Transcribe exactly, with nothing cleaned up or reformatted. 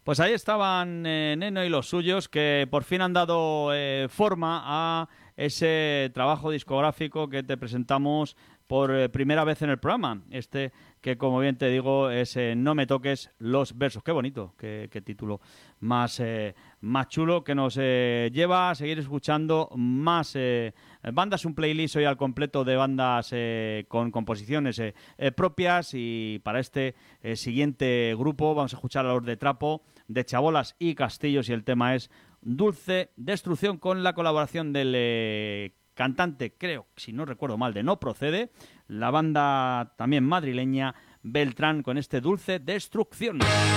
Pues ahí estaban eh, Neno y los suyos, que por fin han dado eh, forma a ese trabajo discográfico que te presentamos por eh, primera vez en el programa. Este que, como bien te digo, es eh, No me toques los versos. Qué bonito, qué, qué título más, eh, más chulo, que nos eh, lleva a seguir escuchando más eh, bandas, un playlist hoy al completo de bandas eh, con composiciones eh, eh, propias. Y para este eh, siguiente grupo vamos a escuchar a los de Trapo, de Chabolas y Castillos, y el tema es Dulce Destrucción, con la colaboración del eh, cantante, creo, si no recuerdo mal, de No Procede, la banda también madrileña Beltrán, con este Dulce Destrucción.